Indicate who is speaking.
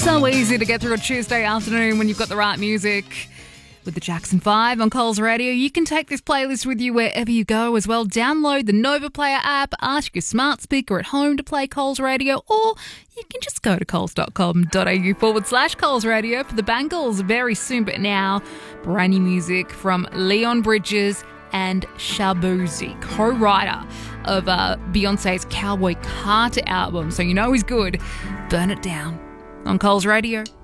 Speaker 1: So easy to get through a Tuesday afternoon when you've got the right music. With the Jackson 5 on Coles Radio, you can take this playlist with you wherever you go as well. Download the Nova Player app, ask your smart speaker at home to play Coles Radio, or you can just go to coles.com.au/Coles Radio for the Bangles very soon. But now, brand new music from Leon Bridges and Shaboozey, co-writer of Beyonce's Cowboy Carter album. So you know he's good. Burn It Down on Coles Radio.